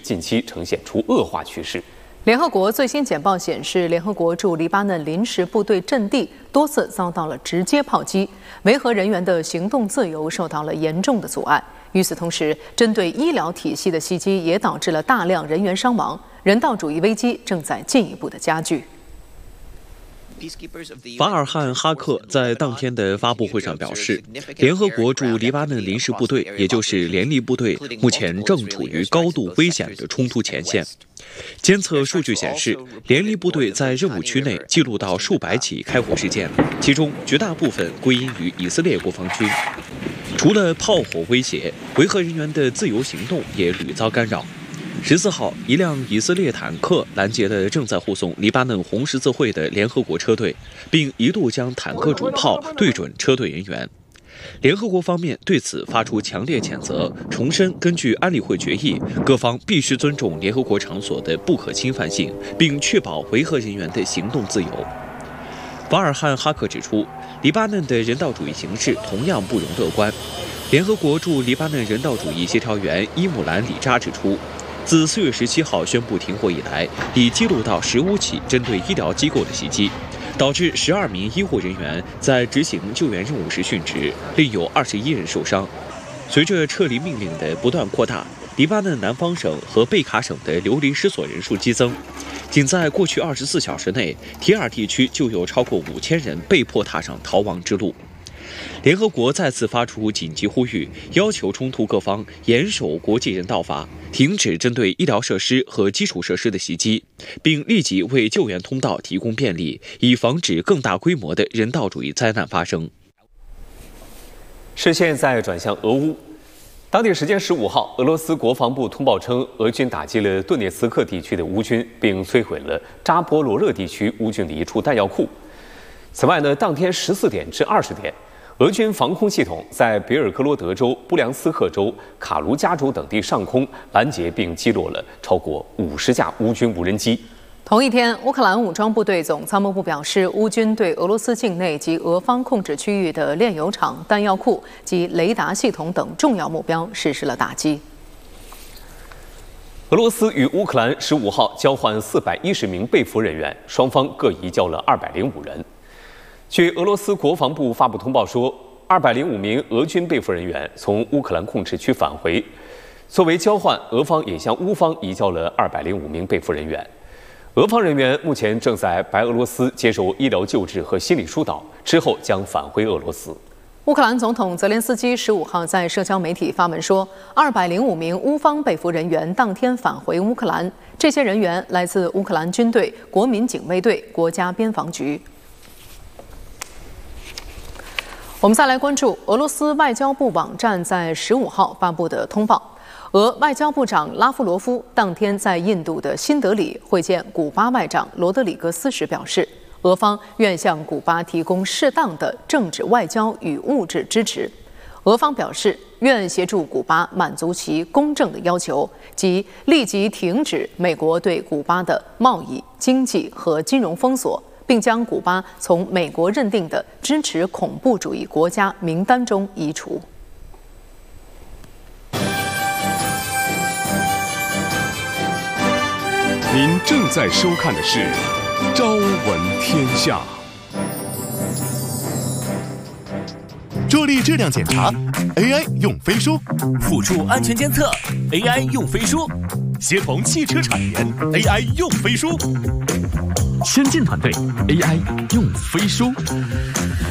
近期呈现出恶化趋势。 联合国最新简报显示，联合国驻黎巴嫩临时部队阵地多次遭到了直接炮击，维和人员的行动自由受到了严重的阻碍。与此同时，针对医疗体系的袭击也导致了大量人员伤亡，人道主义危机正在进一步的加剧。 法尔汉·哈克在当天的发布会上表示，联合国驻黎巴嫩临时部队，也就是联黎部队，目前正处于高度危险的冲突前线。监测数据显示，联黎部队在任务区内记录到数百起开火事件，其中绝大部分归因于以色列国防军。除了炮火威胁，维和人员的自由行动也屡遭干扰。14号，一辆以色列坦克拦截了正在护送黎巴嫩红十字会的联合国车队，并一度将坦克主炮对准车队人员。联合国方面对此发出强烈谴责，重申根据安理会决议，各方必须尊重联合国场所的不可侵犯性，并确保维和人员的行动自由。法尔汉·哈克指出，黎巴嫩的人道主义形势同样不容乐观。联合国驻黎巴嫩人道主义协调员伊姆兰·里扎指出，自4月17号宣布停火以来，已记录到15起针对医疗机构的袭击，导致12名医护人员在执行救援任务时殉职，另有21人受伤。随着撤离命令的不断扩大，黎巴嫩南方省和贝卡省的流离失所人数激增。仅在过去24小时内，提尔地区就有超过5000人被迫踏上逃亡之路。联合国再次发出紧急呼吁，要求冲突各方严守国际人道法，停止针对医疗设施和基础设施的袭击，并立即为救援通道提供便利，以防止更大规模的人道主义灾难发生。 视线再转向俄乌，当地时间15号，俄罗斯国防部通报称，俄军打击了顿涅茨克地区的乌军，并摧毁了扎波罗热地区乌军的一处弹药库。此外呢，当天14点至20点。俄军防空系统在别尔哥罗德州、布良斯克州、卡卢加州等地上空拦截并击落了超过50架乌军无人机。 同一天，乌克兰武装部队总参谋部表示，乌军对俄罗斯境内及俄方控制区域的炼油厂、弹药库及雷达系统等重要目标实施了打击。 俄罗斯与乌克兰15号交换410名被俘人员，双方各移交了205人。据俄罗斯国防部发布通报说，205名俄军被俘人员从乌克兰控制区返回。作为交换，俄方也向乌方移交了205名被俘人员。俄方人员目前正在白俄罗斯接受医疗救治和心理疏导，之后将返回俄罗斯。 乌克兰总统泽连斯基15号在社交媒体发文说，205名乌方被俘人员当天返回乌克兰，这些人员来自乌克兰军队、国民警卫队、国家边防局。我们再来关注俄罗斯外交部网站在15号发布的通报。俄外交部长拉夫罗夫当天在印度的新德里会见古巴外长罗德里格斯时表示，俄方愿向古巴提供适当的政治、外交与物质支持。俄方表示，愿协助古巴满足其公正的要求，即立即停止美国对古巴的贸易、经济和金融封锁，并将古巴从美国认定的支持恐怖主义国家名单中移除。 您正在收看的是《朝闻天下》。 助力质量检查 ，AI 用飞书； 辅助安全监测 ，AI 用飞书； 协同汽车产研 ，AI 用飞书； 先进团队 AI 用飞书。